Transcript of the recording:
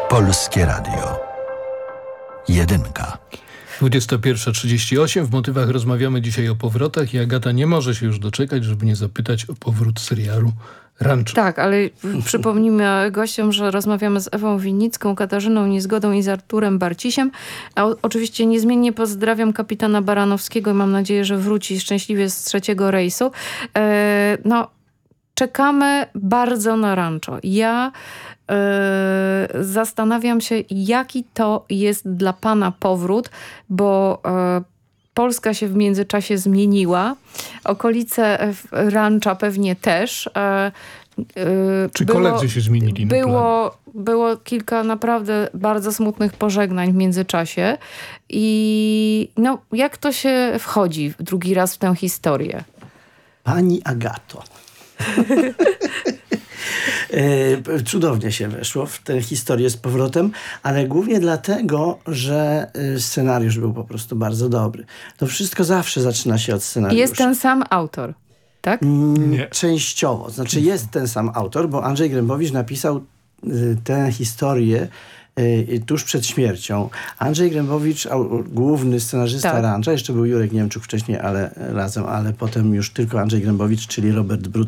Polskie Radio. Jedynka. 21:38. W Motywach rozmawiamy dzisiaj o powrotach i Agata nie może się już doczekać, żeby nie zapytać o powrót serialu Rancho. Tak, ale przypomnijmy gościom, że rozmawiamy z Ewą Winnicką, Katarzyną Niezgodą i z Arturem Barcisiem. A oczywiście niezmiennie pozdrawiam kapitana Baranowskiego i mam nadzieję, że wróci szczęśliwie z trzeciego rejsu. Czekamy bardzo na Rancho. Ja zastanawiam się, jaki to jest dla pana powrót, bo Polska się w międzyczasie zmieniła. Okolice Rancha pewnie też. Czy koledzy się zmienili? Było kilka naprawdę bardzo smutnych pożegnań w międzyczasie. I jak to się wchodzi drugi raz w tę historię? Pani Agato. Cudownie się weszło w tę historię z powrotem, ale głównie dlatego, że scenariusz był po prostu bardzo dobry. To wszystko zawsze zaczyna się od scenariusza. Jest ten sam autor, tak? Nie. Częściowo. Znaczy jest ten sam autor, bo Andrzej Grębowicz napisał tę historię tuż przed śmiercią. Andrzej Grębowicz, główny scenarzysta Rancha, jeszcze był Jurek Niemczuk wcześniej, ale potem już tylko Andrzej Grębowicz, czyli Robert Brud